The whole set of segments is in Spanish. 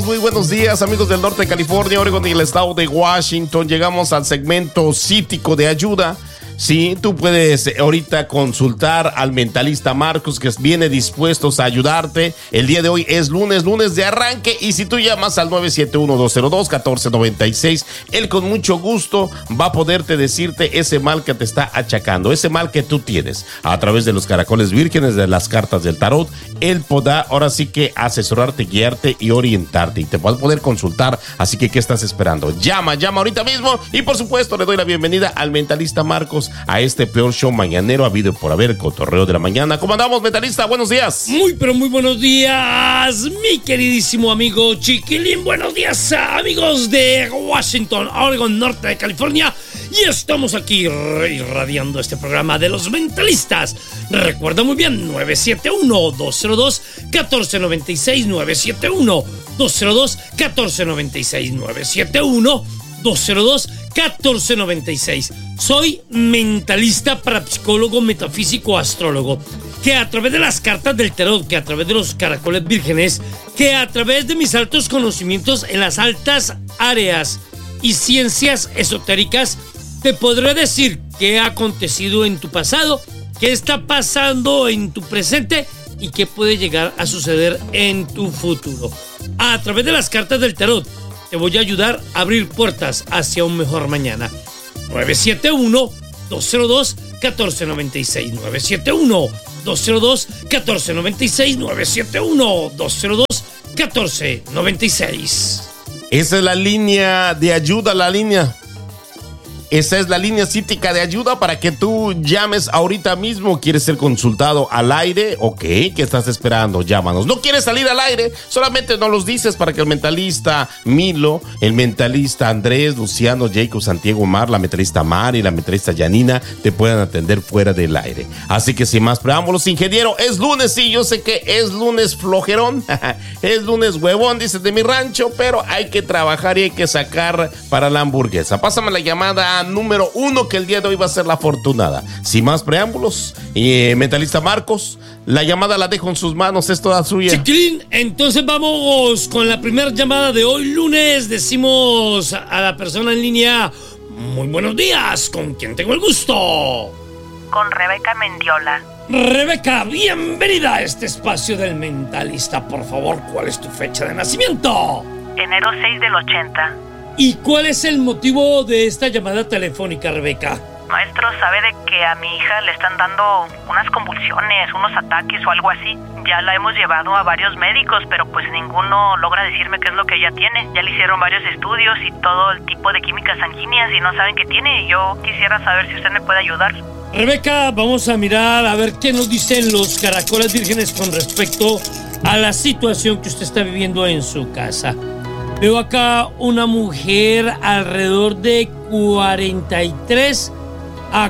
Muy buenos días, amigos del norte de California, Oregon y el estado de Washington. Llegamos al segmento cítico de ayuda. Sí, tú puedes ahorita consultar al mentalista Marcos, que viene dispuesto a ayudarte. El día de hoy es lunes de arranque, y si tú llamas al 971-202-1496, él con mucho gusto va a poderte decirte ese mal que te está achacando, ese mal que tú tienes. A través de los caracoles vírgenes, de las cartas del tarot, él podrá ahora sí que asesorarte, guiarte y orientarte, y te va a poder consultar. Así que, ¿qué estás esperando? Llama ahorita mismo, y por supuesto le doy la bienvenida al mentalista Marcos a este peor show mañanero habido por haber, el cotorreo de la mañana. ¿Cómo andamos, mentalista? Buenos días. Muy buenos días, mi queridísimo amigo Chiquilín. Buenos días, amigos de Washington, Oregon, norte de California. Y estamos aquí irradiando este programa de los mentalistas. Recuerda muy bien, 971-202-1496, 971-202-1496, 971-202-1496. Soy mentalista, parapsicólogo, metafísico, astrólogo, que a través de las cartas del tarot, que a través de los caracoles vírgenes, que a través de mis altos conocimientos en las altas áreas y ciencias esotéricas, te podré decir qué ha acontecido en tu pasado, qué está pasando en tu presente y qué puede llegar a suceder en tu futuro. A través de las cartas del tarot te voy a ayudar a abrir puertas hacia un mejor mañana. 971-202-1496, 971-202-1496, 971-202-1496. Esa es la línea de ayuda, Esa es la línea cítica de ayuda para que tú llames ahorita mismo. ¿Quieres ser consultado al aire? Ok, ¿qué estás esperando? Llámanos. ¿No quieres salir al aire? Solamente nos los dices para que el mentalista Milo, el mentalista Andrés, Luciano, Jacob, Santiago, Mar, la mentalista Mari, la mentalista Yanina te puedan atender fuera del aire. Así que sin más preámbulos, ingeniero, es lunes, sí, yo sé que es lunes flojerón, es lunes huevón, dices de mi rancho, pero hay que trabajar y hay que sacar para la hamburguesa. Pásame la llamada número 1, que el día de hoy va a ser la afortunada. Sin más preámbulos, mentalista Marcos, la llamada la dejo en sus manos, es toda suya. Chiquilín, entonces vamos con la primera llamada de hoy lunes. Decimos a la persona en línea: muy buenos días, ¿con quién tengo el gusto? Con Rebeca Mendiola. Rebeca, bienvenida a este espacio del mentalista. Por favor, ¿cuál es tu fecha de nacimiento? Enero 6 del 80. ¿Y cuál es el motivo de esta llamada telefónica, Rebeca? Maestro, sabe de que a mi hija le están dando unas convulsiones, unos ataques o algo así. Ya la hemos llevado a varios médicos, pero pues ninguno logra decirme qué es lo que ella tiene. Ya le hicieron varios estudios y todo el tipo de químicas sanguíneas y no saben qué tiene. Y yo quisiera saber si usted me puede ayudar. Rebeca, vamos a mirar a ver qué nos dicen los caracoles vírgenes con respecto a la situación que usted está viviendo en su casa. Veo acá una mujer alrededor de 43 a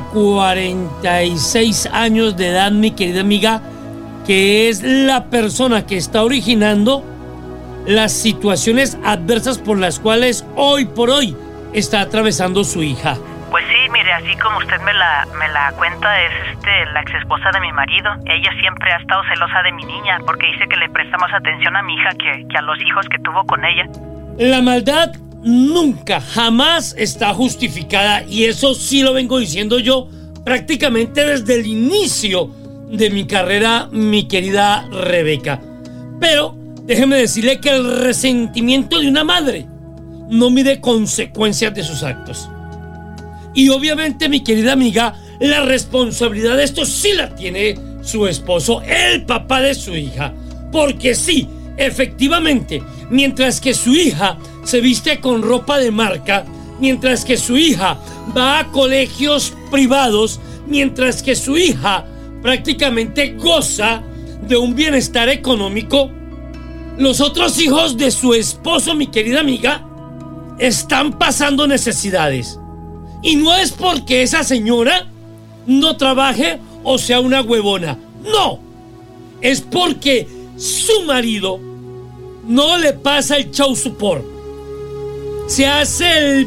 46 años de edad, mi querida amiga, que es la persona que está originando las situaciones adversas por las cuales hoy por hoy está atravesando su hija. Pues sí, mire, así como usted me la cuenta, es la ex esposa de mi marido. Ella siempre ha estado celosa de mi niña porque dice que le presta más atención a mi hija que a los hijos que tuvo con ella. La maldad nunca, jamás está justificada, y eso sí lo vengo diciendo yo prácticamente desde el inicio de mi carrera, mi querida Rebeca. Pero déjeme decirle que el resentimiento de una madre no mide consecuencias de sus actos. Y obviamente, mi querida amiga, la responsabilidad de esto sí la tiene su esposo, el papá de su hija. Porque sí, efectivamente, mientras que su hija se viste con ropa de marca, mientras que su hija va a colegios privados, mientras que su hija prácticamente goza de un bienestar económico, los otros hijos de su esposo, mi querida amiga, están pasando necesidades. Y no es porque esa señora no trabaje o sea una huevona. No, es porque su marido no le pasa el child support. Se hace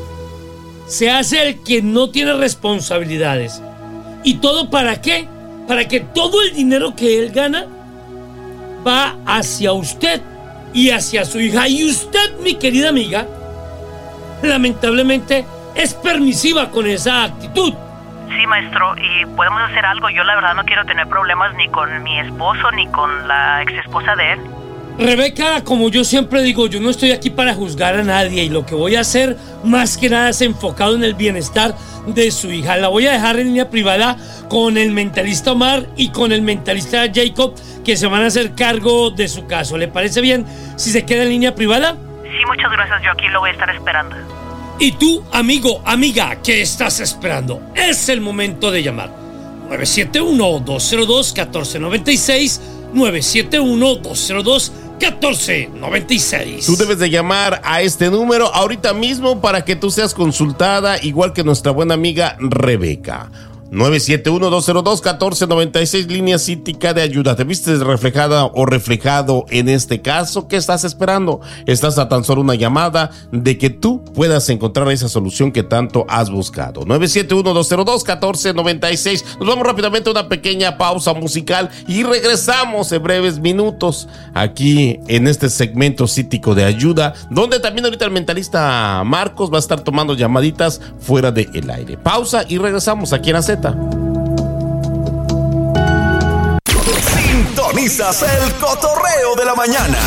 el que no tiene responsabilidades. ¿Y todo para qué? Para que todo el dinero que él gana va hacia usted y hacia su hija. Y usted, mi querida amiga, lamentablemente es permisiva con esa actitud. Sí, maestro, y podemos hacer algo. Yo la verdad no quiero tener problemas ni con mi esposo ni con la ex esposa de él. Rebeca, como yo siempre digo, yo no estoy aquí para juzgar a nadie y lo que voy a hacer más que nada es enfocado en el bienestar de su hija. La voy a dejar en línea privada con el mentalista Omar y con el mentalista Jacob, que se van a hacer cargo de su caso. ¿Le parece bien si se queda en línea privada? Sí, muchas gracias, yo aquí lo voy a estar esperando. Y tú, amigo, amiga, ¿qué estás esperando? Es el momento de llamar. 971-202-1496, 971-202-1496. Tú debes de llamar a este número ahorita mismo para que tú seas consultada, igual que nuestra buena amiga Rebeca. 971-202-1496, línea cítica de ayuda. ¿Te viste reflejada o reflejado en este caso? ¿Qué estás esperando? Estás a tan solo una llamada de que tú puedas encontrar esa solución que tanto has buscado. 971-202-1496. Nos vamos rápidamente a una pequeña pausa musical y regresamos en breves minutos aquí en este segmento cítico de ayuda, donde también ahorita el mentalista Marcos va a estar tomando llamaditas fuera del aire. Pausa y regresamos aquí en AZ. Sintonizas el cotorreo de la mañana.